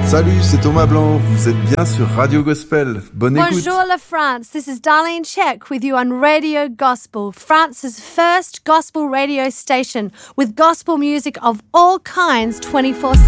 Salut, c'est Thomas Blanc, vous êtes bien sur Radio Gospel. Bonne écoute. Bonjour la France, this is Darlene Check with you on Radio Gospel, France's first gospel radio station with gospel music of all kinds 24/7.